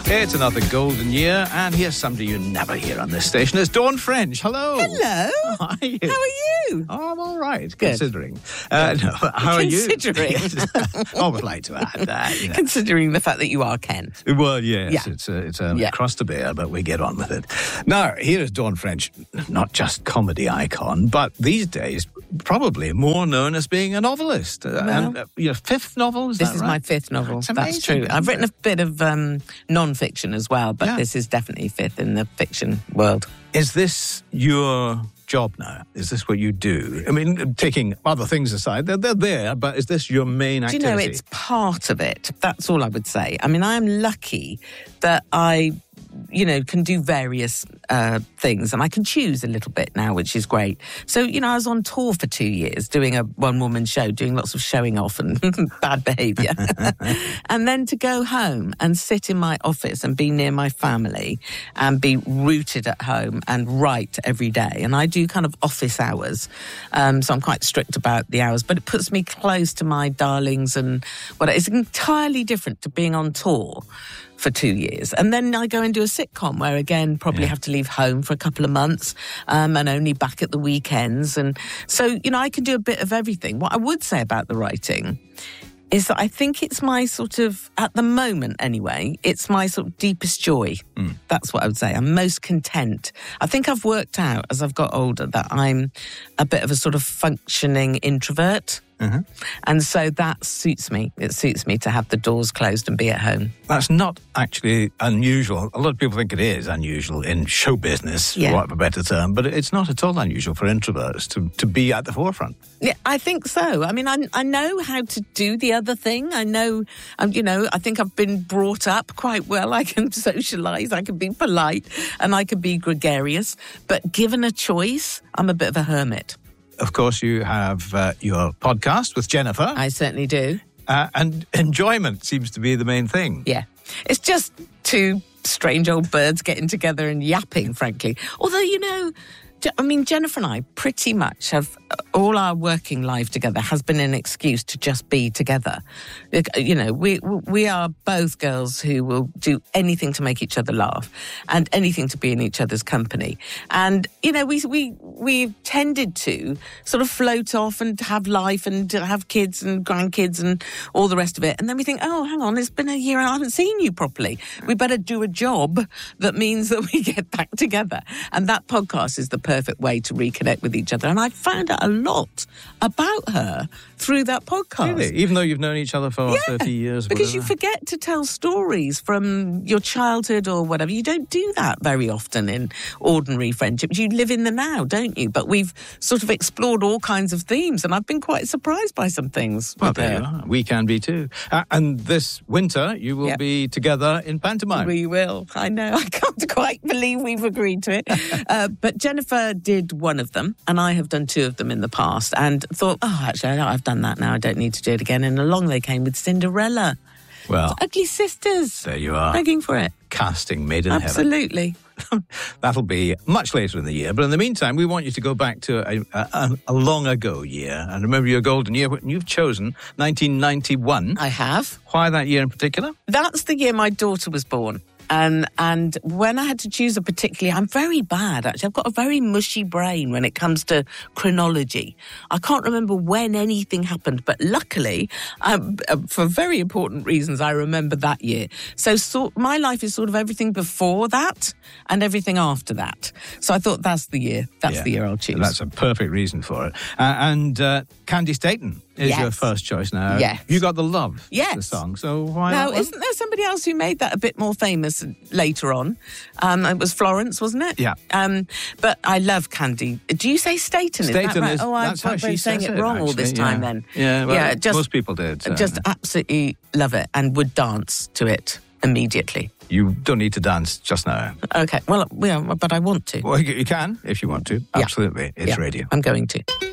It's another golden year, and here's somebody you never hear on this station. It's Dawn French. Hello. Hello. How are you? How are you? Oh, I'm all right, Good. considering. No, how are you? Considering. I would like to add that. You know. Considering the fact that you are Ken. Well, yes, Yeah. it's a cross to bear, but we get on with it. Now, here is Dawn French, not just comedy icon, but these days probably more known as being a novelist. And your fifth novel, is This that is right? my fifth novel. That's That's amazing, true. I've isn't written a bit of non-fiction as well, but this is definitely fifth in the fiction world. Is this your job now? Is this what you do? I mean, taking other things aside, they're there, but is this your main activity? Do you know, it's part of it. That's all I would say. I mean, I am lucky that I, can do various things, and I can choose a little bit now, which is great. So, I was on tour for 2 years doing a one-woman show, doing lots of showing off and bad behaviour. And then to go home and sit in my office and be near my family and be rooted at home and write every day. And I do kind of office hours, so I'm quite strict about the hours, but it puts me close to my darlings and it's entirely different to being on tour for 2 years. And then I go and do a sitcom where, again, probably have to leave home for a couple of months and only back at the weekends. And so, I can do a bit of everything. What I would say about the writing is that I think it's my sort of, at the moment anyway, it's my sort of deepest joy. That's what I would say. I'm most content. I think I've worked out as I've got older that I'm a bit of a sort of functioning introvert. And so that suits me. It suits me to have the doors closed and be at home. That's not actually unusual. A lot of people think it is unusual in show business, for want of a better term, but it's not at all unusual for introverts to be at the forefront. Yeah, I think so. I mean, I know how to do the other thing. I know, I think I've been brought up quite well. I can socialise, I can be polite, and I can be gregarious. But given a choice, I'm a bit of a hermit. Of course, you have your podcast with Jennifer. I certainly do. And enjoyment seems to be the main thing. Yeah. It's just two strange old birds getting together and yapping, frankly. Although, Jennifer and I pretty much have all our working life together has been an excuse to just be together. We are both girls who will do anything to make each other laugh and anything to be in each other's company. And, we've tended to sort of float off and have life and to have kids and grandkids and all the rest of it. And then we think, oh, hang on, it's been a year and I haven't seen you properly. We better do a job that means that we get back together. And that podcast is the perfect way to reconnect with each other. And I found out a lot about her through that podcast. Really? Even though you've known each other for 30 years? Because you forget to tell stories from your childhood or whatever. You don't do that very often in ordinary friendships. You live in the now, don't you? But we've sort of explored all kinds of themes, and I've been quite surprised by some things. Well, there you are. We can be too. And this winter, you will be together in pantomime. We will. I know. I can't quite believe we've agreed to it. But Jennifer did one of them, and I have done two of them in the past, and thought, actually, I've done that now. I don't need to do it again. And along they came with Cinderella. Well, Ugly Sisters. There you are. Begging for it. Casting made in Absolutely. heaven. That'll be much later in the year. But in the meantime, we want you to go back to a long ago year and remember your golden year. You've chosen 1991. I have. Why that year in particular? That's the year my daughter was born. And when I had to choose a particularly, I'm very bad, actually. I've got a very mushy brain when it comes to chronology. I can't remember when anything happened, but luckily, for very important reasons, I remember that year. So my life is sort of everything before that and everything after that. So I thought that's the year. That's the year I'll choose. That's a perfect reason for it. And Candy Staten is your first choice now. Yes. You got the love, yes. the song. So why now, not? Isn't there somebody else who made that a bit more famous later on? It was Florence, wasn't it? Yeah. But I love Candy. Do you say Staten? Staten is that right? is. I've how she saying says it wrong all this time then. Yeah, well, just, most people did. Just absolutely love it and would dance to it immediately. You don't need to dance just now. Okay, well, but I want to. Well, you can if you want to. Absolutely. It's radio. I'm going to.